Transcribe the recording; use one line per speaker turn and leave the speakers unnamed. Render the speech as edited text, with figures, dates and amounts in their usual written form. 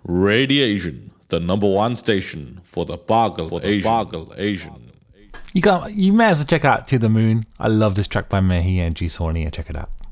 Radiation, the number one station for the Boggle Asian.
You may as well check out To the Moon. I love this track by Mehi and G Sawney. Check it out.